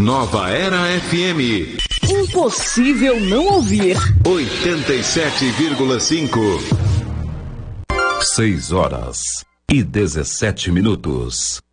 Nova Era FM. Impossível não ouvir. 87,5. 6 horas e 17 minutos.